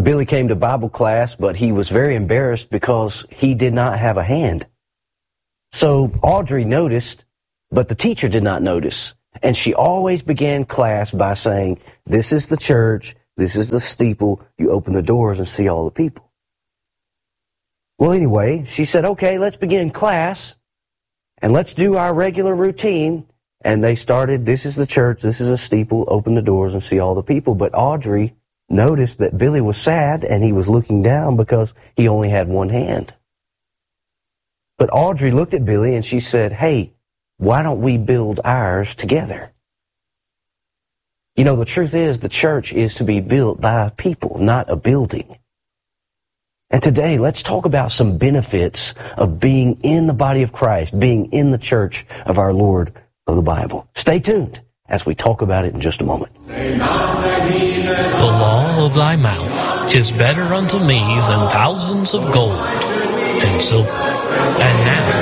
Billy came to Bible class, but he was very embarrassed because he did not have a hand. So Audrey noticed, but the teacher did not notice. And she always began class by saying, "This is the church, this is the steeple, you open the doors and see all the people." Well, anyway, she said, "Okay, let's begin class, and let's do our regular routine." And they started, "This is the church, this is a steeple, open the doors and see all the people." But Audrey noticed that Billy was sad and he was looking down because he only had one hand. But Audrey looked at Billy and she said, "Hey, why don't we build ours together?" You know, the truth is the church is to be built by people, not a building. And today, let's talk about some benefits of being in the body of Christ, being in the church of our Lord of the Bible. Stay tuned as we talk about it in just a moment. The law of thy mouth is better unto me than thousands of gold and silver. And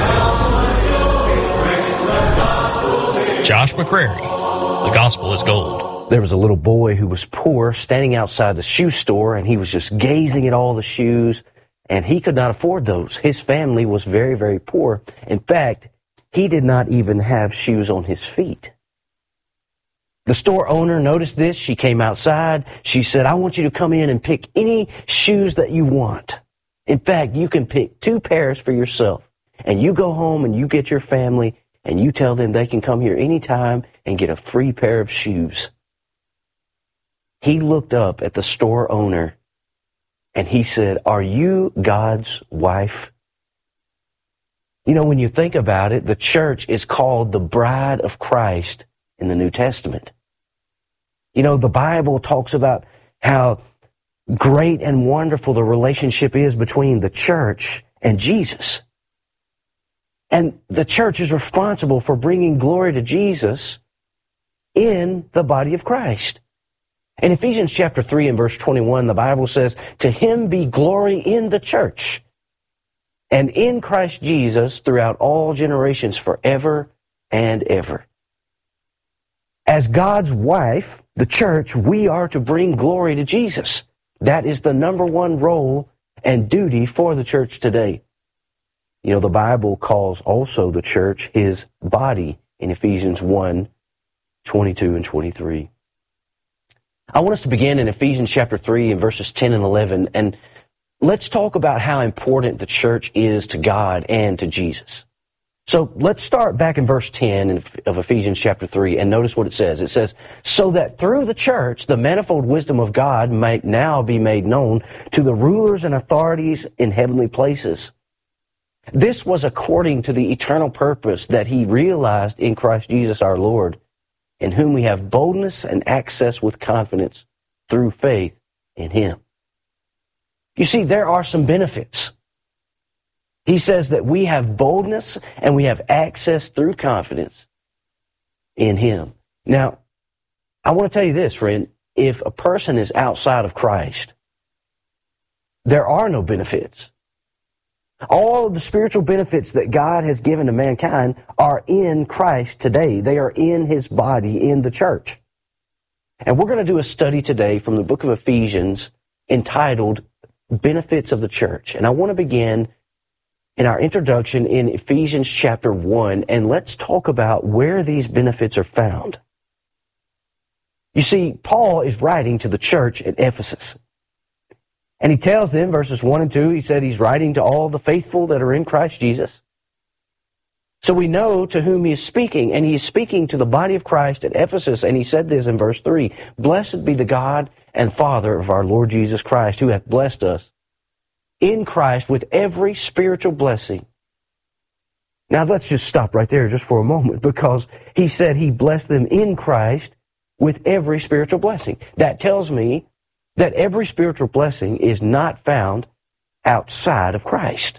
now, Josh McCrary, the gospel is gold. There was a little boy who was poor standing outside the shoe store, and he was just gazing at all the shoes, and he could not afford those. His family was very, very poor. In fact, he did not even have shoes on his feet. The store owner noticed this. She came outside. She said, "I want you to come in and pick any shoes that you want. In fact, you can pick 2 pairs for yourself. And you go home and you get your family and you tell them they can come here anytime and get a free pair of shoes." He looked up at the store owner and he said, "Are you God's wife?" You know, when you think about it, the church is called the bride of Christ in the New Testament. You know, the Bible talks about how great and wonderful the relationship is between the church and Jesus. And the church is responsible for bringing glory to Jesus in the body of Christ. In Ephesians chapter 3 and verse 21, the Bible says, "To him be glory in the church and in Christ Jesus throughout all generations forever and ever." As God's wife, the church, we are to bring glory to Jesus. That is the number one role and duty for the church today. You know, the Bible calls also the church his body in Ephesians 1, 22 and 23. I want us to begin in Ephesians chapter 3 and verses 10 and 11, and let's talk about how important the church is to God and to Jesus. So let's start back in verse 10 of Ephesians chapter 3 and notice what it says. It says, "So that through the church the manifold wisdom of God might now be made known to the rulers and authorities in heavenly places. This was according to the eternal purpose that he realized in Christ Jesus our Lord, in whom we have boldness and access with confidence through faith in him." You see, there are some benefits. He says that we have boldness and we have access through confidence in him. Now, I want to tell you this, friend. If a person is outside of Christ, there are no benefits. All of the spiritual benefits that God has given to mankind are in Christ today. They are in his body, in the church. And we're going to do a study today from the book of Ephesians entitled Benefits of the Church. And I want to begin in our introduction in Ephesians chapter 1, and let's talk about where these benefits are found. You see, Paul is writing to the church at Ephesus. And he tells them, verses 1 and 2, he said he's writing to all the faithful that are in Christ Jesus. So we know to whom he is speaking, and he is speaking to the body of Christ at Ephesus, and he said this in verse 3, "Blessed be the God and Father of our Lord Jesus Christ, who hath blessed us in Christ with every spiritual blessing." Now let's just stop right there just for a moment, because he said he blessed them in Christ with every spiritual blessing. That tells me that every spiritual blessing is not found outside of Christ.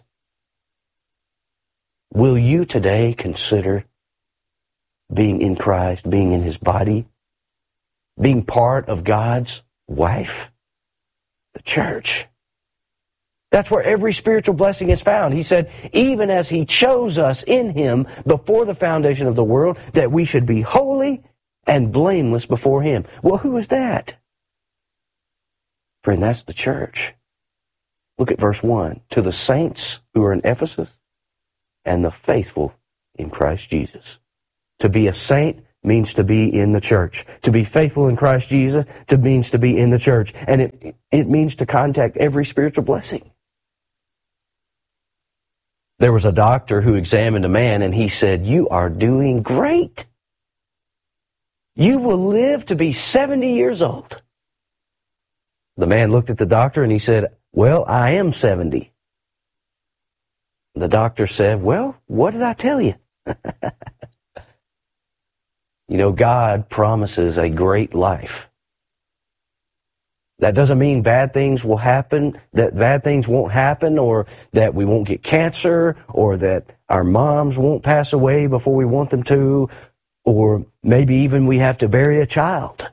Will you today consider being in Christ, being in his body, being part of God's wife, the church? That's where every spiritual blessing is found. He said, even as he chose us in him before the foundation of the world, that we should be holy and blameless before him. Well, who is that? Friend, that's the church. Look at verse 1. To the saints who are in Ephesus and the faithful in Christ Jesus. To be a saint means to be in the church. To be faithful in Christ Jesus means to be in the church. And it means to contact every spiritual blessing. There was a doctor who examined a man and he said, "You are doing great. You will live to be 70 years old." The man looked at the doctor and he said, "Well, I am 70. The doctor said, "Well, what did I tell you?" You know, God promises a great life. That doesn't mean bad things will happen, that bad things won't happen, or that we won't get cancer, or that our moms won't pass away before we want them to, or maybe even we have to bury a child.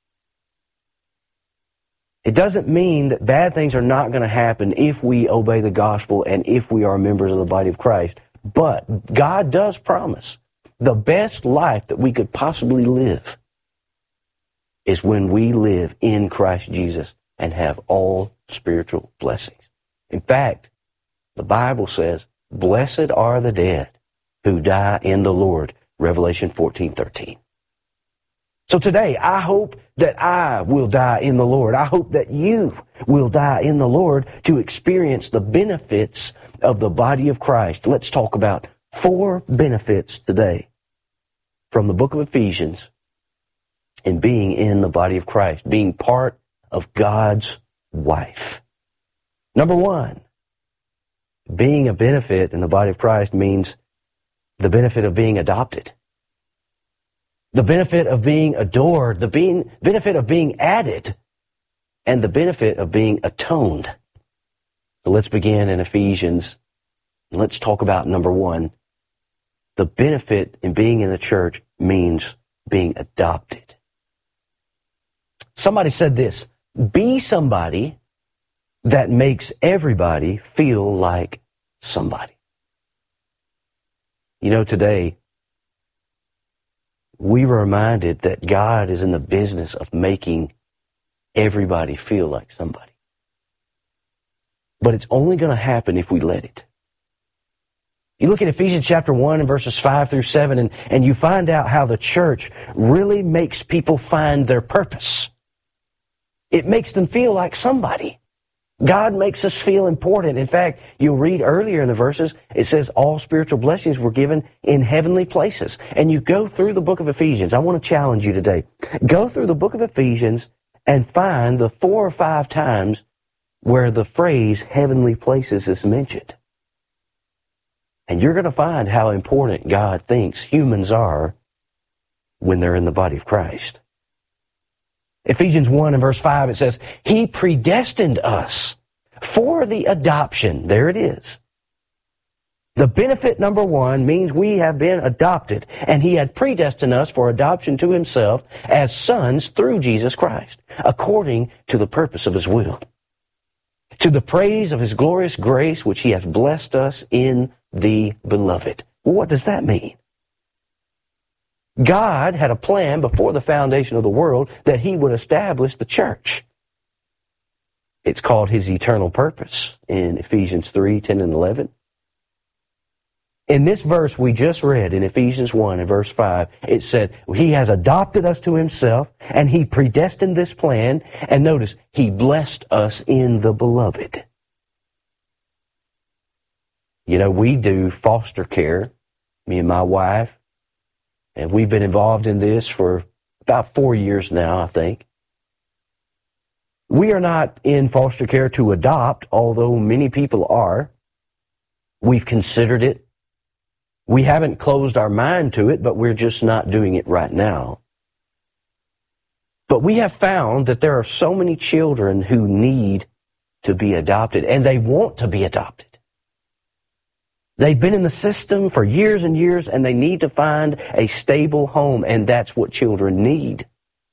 It doesn't mean that bad things are not going to happen if we obey the gospel and if we are members of the body of Christ. But God does promise the best life that we could possibly live is when we live in Christ Jesus and have all spiritual blessings. In fact, the Bible says, "Blessed are the dead who die in the Lord," Revelation 14:13. So today, I hope that I will die in the Lord. I hope that you will die in the Lord to experience the benefits of the body of Christ. Let's talk about 4 benefits today from the book of Ephesians in being in the body of Christ, being part of God's wife. Number 1, being a benefit in the body of Christ means the benefit of being adopted. The benefit of being adored, the benefit of being added, and the benefit of being atoned. So let's begin in Ephesians. Let's talk about number 1. The benefit in being in the church means being adopted. Somebody said this, "Be somebody that makes everybody feel like somebody." You know, today, we were reminded that God is in the business of making everybody feel like somebody. But it's only going to happen if we let it. You look at Ephesians chapter 1 and verses 5 through 7, and you find out how the church really makes people find their purpose. It makes them feel like somebody. God makes us feel important. In fact, you'll read earlier in the verses, it says all spiritual blessings were given in heavenly places. And you go through the book of Ephesians. I want to challenge you today. Go through the book of Ephesians and find the 4 or 5 times where the phrase heavenly places is mentioned. And you're going to find how important God thinks humans are when they're in the body of Christ. Ephesians 1 and verse 5, it says, He predestined us for the adoption. There it is. The benefit number 1 means we have been adopted, and He had predestined us for adoption to Himself as sons through Jesus Christ, according to the purpose of His will, to the praise of His glorious grace, which He hath blessed us in the Beloved. Well, what does that mean? God had a plan before the foundation of the world that He would establish the church. It's called His eternal purpose in Ephesians 3, 10 and 11. In this verse we just read in Ephesians 1 and verse 5, it said He has adopted us to Himself and He predestined this plan. And notice, He blessed us in the Beloved. You know, we do foster care, me and my wife. And we've been involved in this for about 4 years now, I think. We are not in foster care to adopt, although many people are. We've considered it. We haven't closed our mind to it, but we're just not doing it right now. But we have found that there are so many children who need to be adopted, and they want to be adopted. They've been in the system for years and years, and they need to find a stable home, and that's what children need.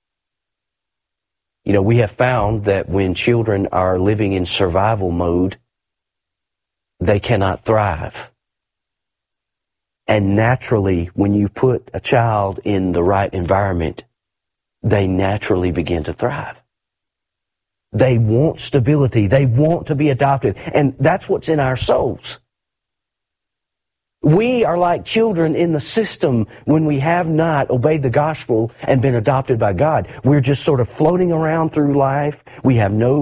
You know, we have found that when children are living in survival mode, they cannot thrive. And naturally, when you put a child in the right environment, they naturally begin to thrive. They want stability. They want to be adopted. And that's what's in our souls. We are like children in the system when we have not obeyed the gospel and been adopted by God. We're just sort of floating around through life. We have no